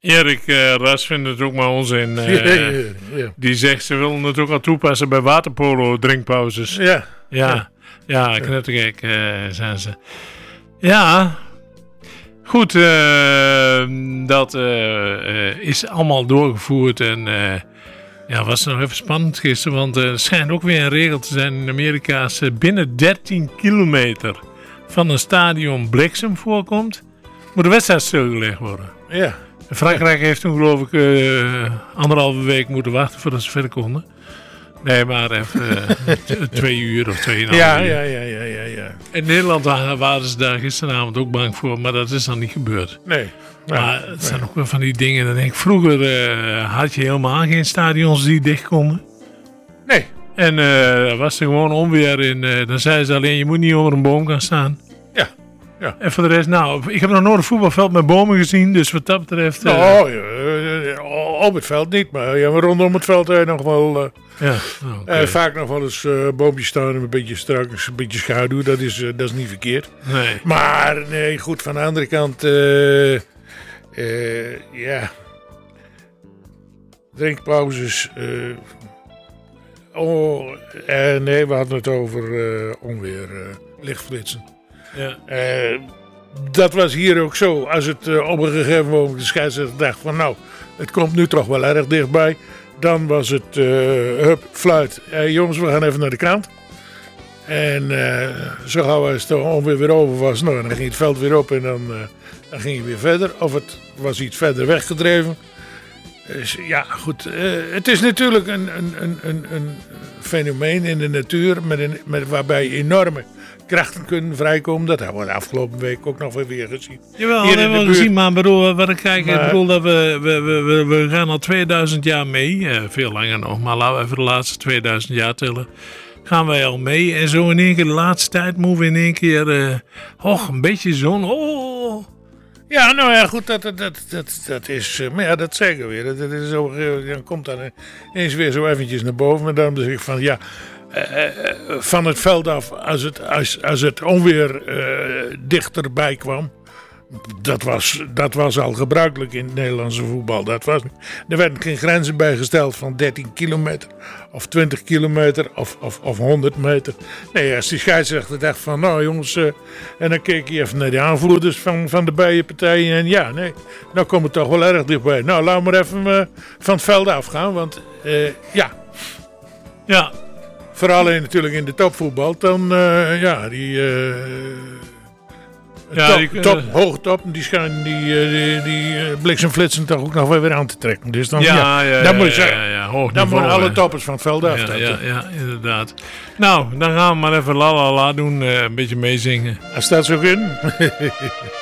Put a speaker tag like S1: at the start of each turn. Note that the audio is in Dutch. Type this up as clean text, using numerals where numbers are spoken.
S1: Erik Ras vindt het ook maar onzin.
S2: Ja.
S1: Die zegt ze willen het ook al toepassen bij waterpolo drinkpauzes. Ja, knettergek zijn ze. Ja, goed, dat is allemaal doorgevoerd en was nog even spannend gisteren, want er schijnt ook weer een regel te zijn in Amerika, als binnen 13 kilometer van een stadion bliksem voorkomt, moet de wedstrijd stilgelegd worden.
S2: Ja.
S1: Frankrijk heeft toen geloof ik 1,5 week moeten wachten voordat ze verder konden. Nee, maar even 2 uur of 2,5 uur.
S2: Ja.
S1: In Nederland waren ze daar gisteravond ook bang voor, maar dat is dan niet gebeurd.
S2: Nee.
S1: Maar het zijn ook wel van die dingen, dan denk ik, vroeger had je helemaal geen stadions die dicht konden.
S2: Nee.
S1: En was er gewoon onweer in, dan zeiden ze alleen, je moet niet onder een boom gaan staan.
S2: Ja.
S1: En voor de rest, ik heb nog nooit een voetbalveld met bomen gezien, dus wat dat betreft...
S2: op het veld niet, maar rondom het veld nog wel... vaak nog wel eens boompjes staan en een beetje strak, een beetje schaduw, dat is niet verkeerd.
S1: Nee.
S2: Maar nee, goed, van de andere kant, drinkpauzes. Nee, we hadden het over onweer, lichtflitsen.
S1: Ja.
S2: Dat was hier ook zo. Als het op een gegeven moment de scheidsrechter dacht van nou, het komt nu toch wel erg dichtbij. Dan was het fluit. Jongens, we gaan even naar de kant. En zo gauw als het ongeveer weer over was, dan ging het veld weer op en dan ging je weer verder. Of het was iets verder weggedreven. Dus ja, goed. Het is natuurlijk een fenomeen in de natuur waarbij enorme krachten kunnen vrijkomen. Dat hebben we de afgelopen week ook nog weer gezien.
S1: Jawel, dat hebben we gezien, maar ik bedoel dat we gaan al 2000 jaar mee. Veel langer nog, maar laten we even de laatste 2000 jaar tellen. Gaan wij al mee en zo in één keer de laatste tijd moeten we in één keer een beetje zon. Oh.
S2: Ja, nou ja, goed, dat is, maar ja, dat zeggen we weer. Dat is zo, dan komt dan eens weer zo eventjes naar boven en dan zeg ik van ja, van het veld af, als het onweer dichterbij kwam, dat was al gebruikelijk in het Nederlandse voetbal. Er werden geen grenzen bijgesteld van 13 kilometer of 20 kilometer of 100 meter. Nee, als die scheidsrechter dacht van nou jongens, en dan keek hij even naar de aanvoerders van de beide partijen en ja, nee, nou komt het toch wel erg dichtbij. Nou, laten we maar even van het veld afgaan, want
S1: ja.
S2: Vooral natuurlijk in de topvoetbal, dan hoogtop, die schijnen die bliksemflitsen toch ook nog wel weer aan te trekken. Dus dan moet je zeggen, dan moeten alle toppers van het veld af.
S1: Ja, inderdaad. Nou, dan gaan we maar even la doen, een beetje meezingen.
S2: Als dat zo kan.